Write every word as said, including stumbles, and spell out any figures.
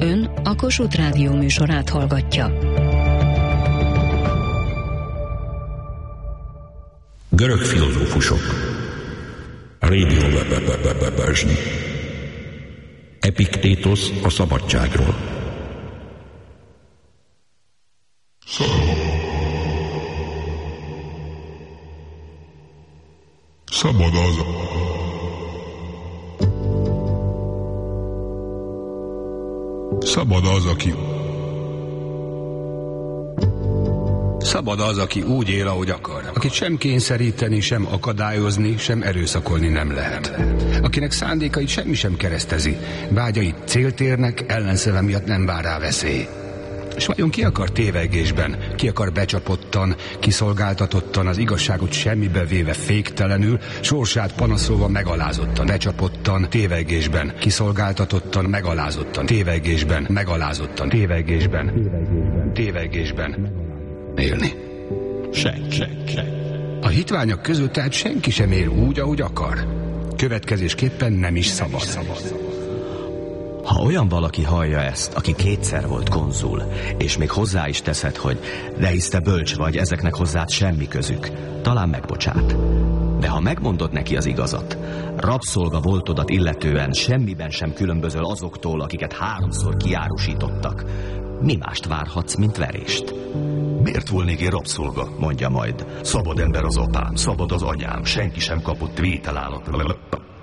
Ön a Kossuth Rádió műsorát hallgatja. Görög filozófusok. Rédió Berzsnyi. Epiktétosz a szabadságról. Szabad az... Szabad az, aki... Szabad az, aki úgy él, ahogy akar. Akit sem kényszeríteni, sem akadályozni, sem erőszakolni nem lehet. Akinek szándékait semmi sem keresztezi. Vágyait céltérnek, ellenszeme miatt nem vár rá veszély. És vajon ki akar tévegésben, ki akar becsapottan, kiszolgáltatottan, az igazságot semmibe véve féktelenül, sorsát panaszolva megalázottan, becsapottan, tévegésben, kiszolgáltatottan, megalázottan, tévegésben, megalázottan, tévegésben, tévegésben élni? Senki, senki. A hitványak között tehát senki sem él úgy, ahogy akar. Következésképpen nem is szabad. szabad. Ha olyan valaki hallja ezt, aki kétszer volt konzul, és még hozzá is teszed, hogy de hisz te bölcs vagy, ezeknek hozzád semmi közük, talán megbocsát. De ha megmondod neki az igazat, rabszolga voltodat illetően semmiben sem különbözöl azoktól, akiket háromszor kiárusítottak, mi mást várhatsz, mint verést? Miért volnék én rabszolga? Mondja majd. Szabad ember az apám, szabad az anyám, senki sem kapott vételállat.